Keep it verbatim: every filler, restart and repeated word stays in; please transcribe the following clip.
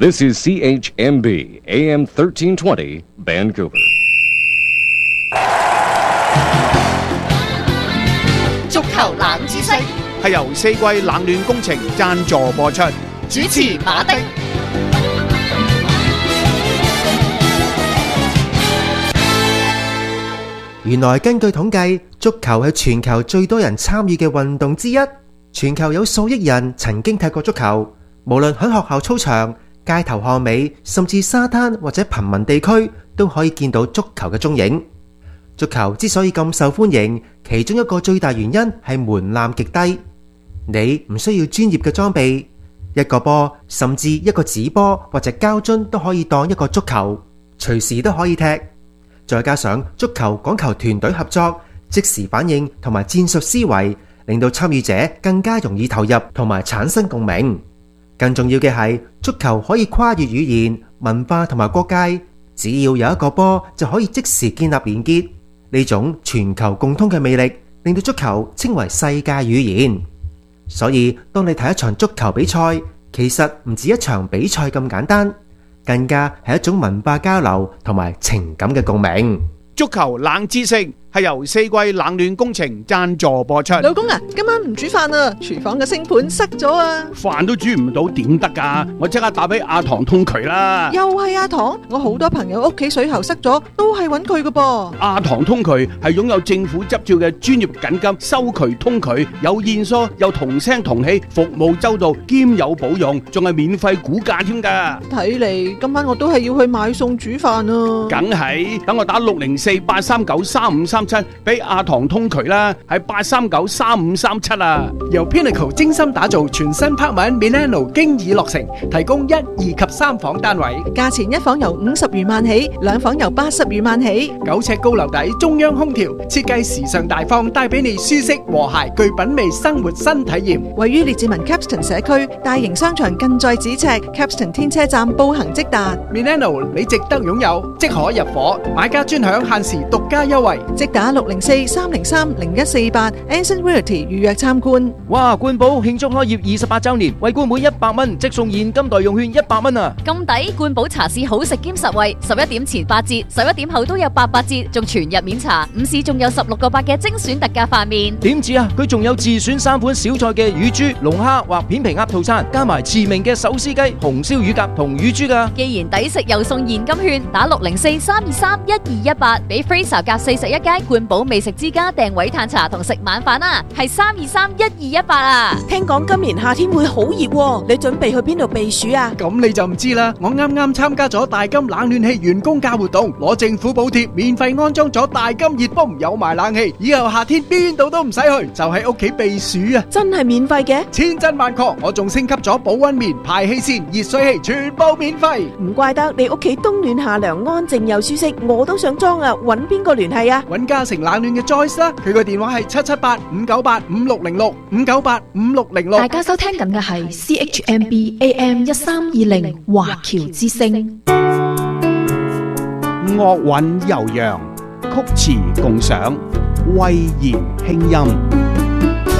This is C H M B A M thirteen twenty Vancouver。 足球冷知識係由四季冷暖工程贊助播出， 主持馬丁。 原來根據統計，足球係全球最多人參與嘅運動之一。全球有數億人曾經踢過足球，無論喺學校操場、街頭巷尾，甚至沙灘或者貧民地區，都可以見到足球嘅蹤影。足球之所以咁受歡迎，其中一個最大原因係門檻極低。你唔需要專業嘅裝備，一個波甚至一個紙波或者膠樽都可以當一個足球，隨時都可以踢。再加上足球講求團隊合作、即時反應同埋戰術思維，令到參與者更加容易投入同埋產生共鳴。更重要嘅係，足球可以跨越語言、文化同埋國界，只要有一個波就可以即時建立連結。呢種全球共通嘅魅力，令到足球稱為世界語言。所以，當你睇一場足球比賽，其實唔止一場比賽咁簡單，更加係一種文化交流同埋情感嘅共鳴。 足球冷知識係由四季冷暖工程贊助播出。 老公啊，今晚唔煮飯啊，廚房嘅星盤塞咗啊！ 飯都煮唔到點得㗎？我即刻打俾阿唐通渠啦！ 又係阿唐，我好多朋友屋企水喉塞咗，都係揾佢㗎噃。 阿唐通渠係擁有政府執照嘅專業緊急收渠通渠，有現疏，有同聲同氣，服務周到，兼有保用，仲係免費估價添㗎。 睇嚟今晚我都係要去買餸煮飯啊！ 梗係，等我打六零四八三九三五三七俾阿唐通渠啦，係八三九三五三七啊！ 由 Pinnacle 精心打造全新拍賣 Milano 經已落成，提供一、二及三房單位， 價錢一房由五十餘萬起，兩房由八十餘萬起， 九尺高樓底，中央空調，設計時尚大方，帶俾你舒適和諧具品味生活新體驗。 位於列治文 Capston 社區，大型商場近在咫尺 ，Capston 天車站步行即達。 Milano 你值得擁有，即可入伙，買家專享限時獨家優惠， 即打六零四三零三零一四八 Anson Realty 預約參觀。 哇！冠寶慶祝開業二十八週年，為冠每一百蚊即送現金代用券一百蚊啊！ 咁抵，冠寶茶市好食兼實惠，十一點前八折，十一點後都有八八折，仲全日免茶。午市仲有十六個八嘅精選特價飯麵。 點止啊！佢仲有自選三款小菜嘅乳豬、龍蝦或片皮鴨套餐，加埋馳名嘅手撕雞、紅燒乳鴿同乳豬噶。 既然抵食又送現金券，打六零四三二三一二一八，俾 Fraser 夾四十一街冠寶美食之家訂位嘆茶同食晚飯啊，係三二三一二一八啊！ 聽講今年夏天會好熱喎，你準備去邊度避暑啊？ 咁你就唔知啦，我啱啱參加咗大金冷暖氣員工價活動，攞政府補貼，免費安裝咗大金熱泵，有埋冷氣，以後夏天邊度都唔使去，就喺屋企避暑啊！ 真係免費嘅？ 千真萬確，我仲升級咗保溫棉、排氣扇、熱水器，全部免費。 唔怪得你屋企冬暖夏涼，安靜又舒適，我都想裝啊！揾邊個聯繫啊？ 揾嘉誠冷暖嘅 Joyce 啦，佢個電話係七七八五九八五六零六五九八五六零六。 大家收聽緊嘅係 C H M B A M 一三二零華僑之聲。 樂韻悠揚，曲詞共賞，威嚴輕音。